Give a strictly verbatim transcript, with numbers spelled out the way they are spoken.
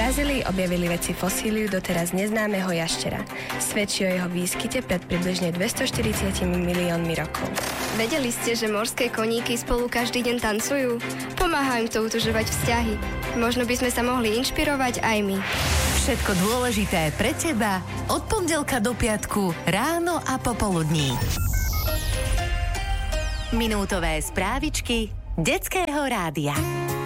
Brazílii objavili vedci fosíliu doteraz neznámeho jaštera. Svedčí o jeho výskyte pred približne dvestoštyridsať miliónmi rokov. Vedeli ste, že morské koníky spolu každý deň tancujú? Pomáha im to utužovať vzťahy. Možno by sme sa mohli inšpirovať aj my. Všetko dôležité pre teba od pondelka do piatku ráno a popoludní. Minútové správičky Detského rádia.